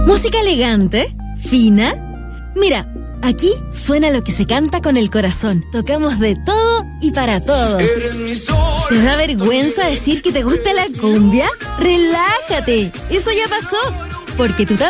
Música elegante, fina. Mira, aquí suena lo que se canta con el corazón. Tocamos de todo y para todos. ¿Te da vergüenza decir que te gusta la cumbia? ¡Relájate! Eso ya pasó, porque tú